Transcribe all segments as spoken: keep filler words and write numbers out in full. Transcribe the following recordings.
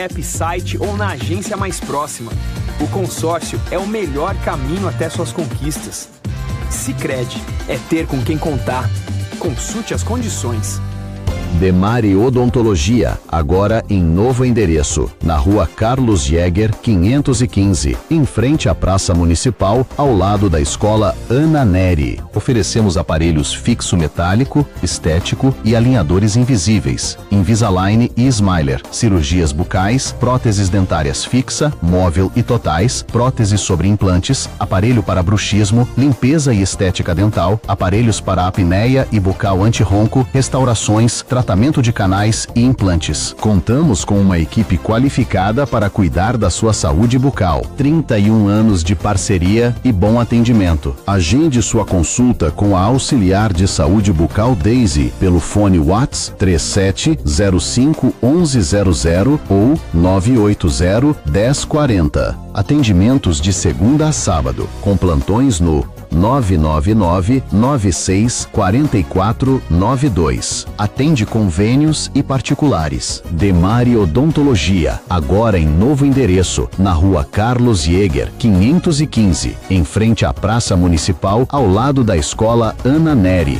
app, site ou na agência mais próxima. O consórcio é o melhor caminho até suas conquistas. Sicredi é ter com quem contar. Consulte as condições. Demari Odontologia, agora em novo endereço, na rua Carlos Jäger, quinhentos e quinze, em frente à Praça Municipal, ao lado da Escola Ana Neri. Oferecemos aparelhos fixo metálico, estético e alinhadores invisíveis, Invisalign e Smiler, cirurgias bucais, próteses dentárias fixa, móvel e totais, próteses sobre implantes, aparelho para bruxismo, limpeza e estética dental, aparelhos para apneia e bucal anti-ronco, restaurações, tratamento de canais e implantes. Contamos com uma equipe qualificada para cuidar da sua saúde bucal. trinta e um anos de parceria e bom atendimento. Agende sua consulta com a auxiliar de saúde bucal Daisy pelo fone WhatsApp três sete zero cinco um um zero zero ou nove oito zero um zero quatro zero. Atendimentos de segunda a sábado, com plantões no nove nove nove nove seis quatro quatro nove dois. Atende convênios e particulares. Demari Odontologia, agora em novo endereço, na rua Carlos Jäger, quinhentos e quinze, em frente à Praça Municipal, ao lado da Escola Ana Neri.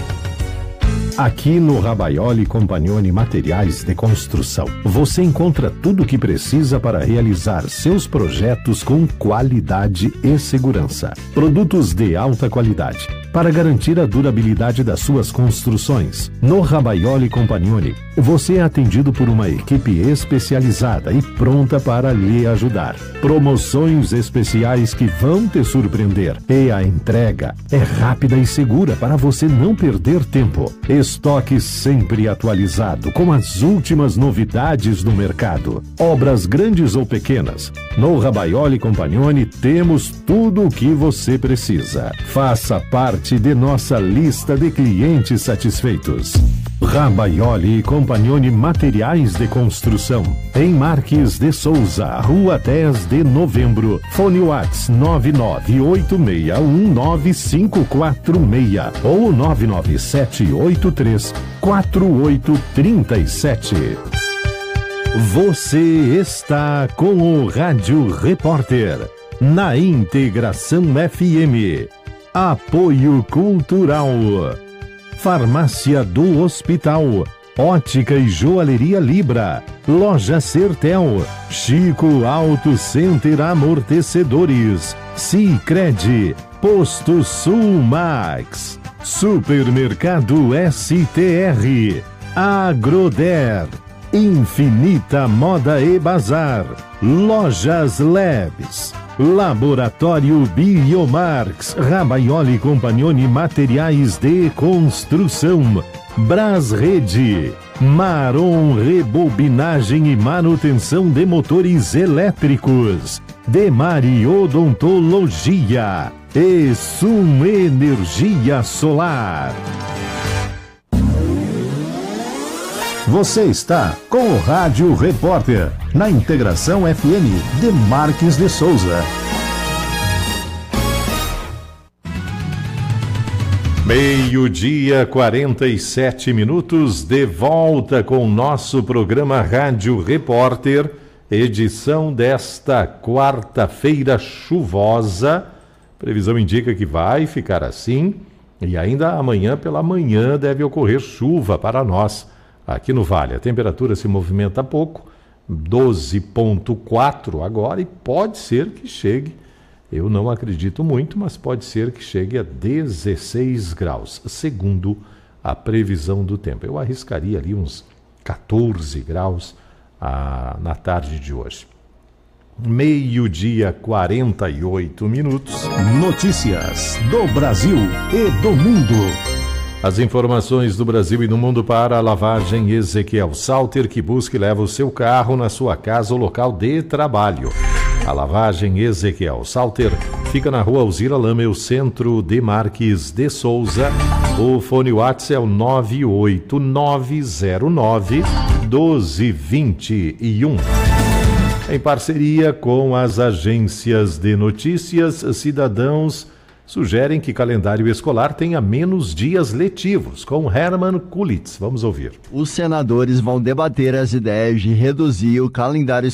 Aqui no Rabaioli Compagnoni Materiais de Construção, você encontra tudo o que precisa para realizar seus projetos com qualidade e segurança. Produtos de alta qualidade para garantir a durabilidade das suas construções. No Rabaioli Compagnoni, você é atendido por uma equipe especializada e pronta para lhe ajudar. Promoções especiais que vão te surpreender. E a entrega é rápida e segura para você não perder tempo. Estoque sempre atualizado com as últimas novidades do mercado. Obras grandes ou pequenas, no Rabaioli Compagnoni temos tudo o que você precisa. Faça parte de nossa lista de clientes satisfeitos. Rabaioli Compagnoni Materiais de Construção, em Marques de Souza, Rua dez de Novembro, fone WhatsApp nove nove oito seis um nove cinco quatro seis ou nove nove sete oito três quatro oito três sete. Você está com o Rádio Repórter, na Integração F M. Apoio Cultural. Farmácia do Hospital, Ótica e Joalheria Libra, Loja Sertel, Chico Auto Center Amortecedores, Sicredi, Posto Sul Max, Supermercado S T R, Agroder, Infinita Moda e Bazar, Lojas Labs, Laboratório Biomarx, Rabaioli Compagnoni Materiais de Construção, Brasrede, Maron Rebobinagem e Manutenção de Motores Elétricos, Demari Odontologia e Sum Energia Solar. Você está com o Rádio Repórter, na Integração F M de Marques de Souza. Meio-dia, quarenta e sete minutos, de volta com o nosso programa Rádio Repórter, edição desta quarta-feira chuvosa. Previsão indica que vai ficar assim e ainda amanhã pela manhã deve ocorrer chuva para nós. Aqui no Vale, a temperatura se movimenta pouco, doze vírgula quatro agora, e pode ser que chegue, eu não acredito muito, mas pode ser que chegue a dezesseis graus, segundo a previsão do tempo. Eu arriscaria ali uns quatorze graus ah, na tarde de hoje. Meio-dia, quarenta e oito minutos. Notícias do Brasil e do mundo. As informações do Brasil e do mundo para a lavagem Ezequiel Salter, que busca e leva o seu carro na sua casa ou local de trabalho. A lavagem Ezequiel Salter fica na rua Alzira Lamel, centro de Marques de Souza. O fone WhatsApp é o nove oito nove zero nove um dois dois um. Em parceria com as agências de notícias, cidadãos sugerem que calendário escolar tenha menos dias letivos, com Herman Kulitz. Vamos ouvir. Os senadores vão debater as ideias de reduzir o calendário